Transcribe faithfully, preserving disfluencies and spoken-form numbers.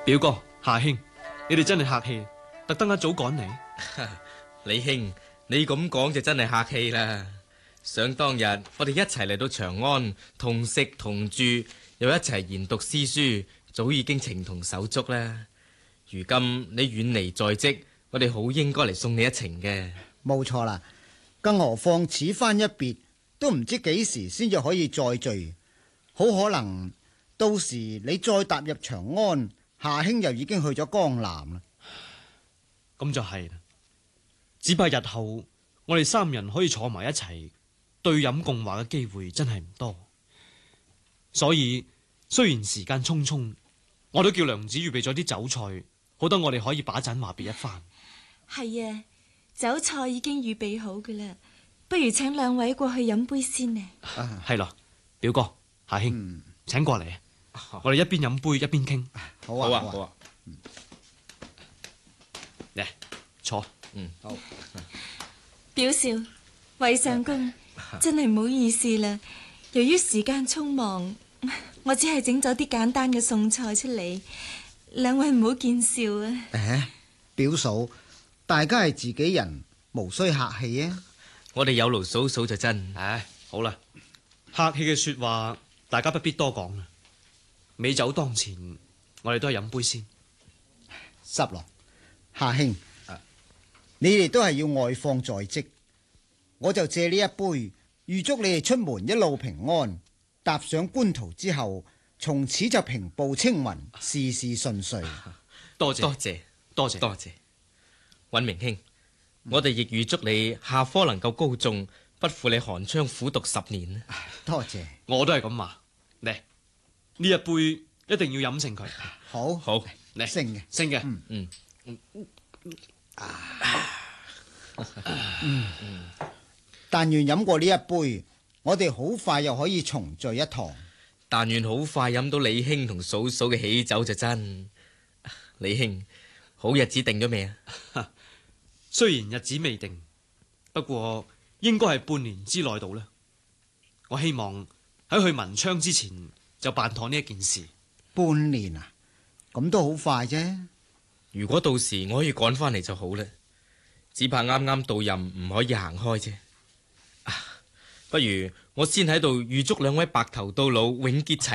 表哥、夏兄，你哋真係客氣，特登一早趕嚟。 李兄，你咁講就真係客氣啦。想當日我哋一齊嚟到長安，同食同住，又一齊研讀詩書，早已經情同手足啦。如今你遠離在即，我哋好應該嚟送你一程嘅。 冇錯啦，更何況此番一別，都唔知幾時先至可以再聚，好可能到時你再踏入長安，夏兄又已經去咗江南啦。 咁就係啦，只怕日後我哋三人可以坐埋一齊對飲共話嘅機會真係唔多，所以雖然時間匆匆，我都叫娘子預備咗啲酒菜，好得我哋可以把盞話別一番。 係啊，酒菜已經預備好噶啦，不如請兩位過去飲杯先呢。 係咯，表哥、夏兄， 嗯、 請過嚟，我哋一邊飲杯一邊傾。 好啊，好啊，好啊。 嚟坐。 嗯，好。 表少、韋相公，真係唔好意思啦。由於時間匆忙，我只係整咗啲簡單嘅餸菜出嚟，兩位唔好見笑啊。 誒，表嫂，大家係自己人，無需客氣啊。 我哋有勞嫂嫂就真。 唉，好啦，客氣嘅說話大家不必多講啦。美酒當前，我哋都係飲杯先。 十郎、夏兄，啊、你哋都係要外放在即，我就借呢一杯，預祝你哋出門一路平安，踏上官途之後，從此就平步青雲，事事順遂。 多謝多謝多謝多謝，尹明兄，我哋亦預祝你下科能夠高中，不負你寒窗苦讀十年。 多謝， 我都係咁話。嚟，呢一杯一定要飲成佢。 好好嚟， 升嘅， 升嘅。 嗯嗯嗯，但願飲過呢一杯，我哋好快又可以重聚一堂。 但願好快飲到李兄同嫂嫂嘅喜酒就真。李兄，好日子定咗未啊？ 雖然日子未定，不過應該係半年之內到啦。我希望喺去文昌之前就辦妥呢一件事。 半年啊，咁都好快啫。 如果到時我可以趕翻嚟就好啦，只怕啱啱到任唔可以行開啫。啊，不如我先喺度預祝兩位白頭到老，永結齊。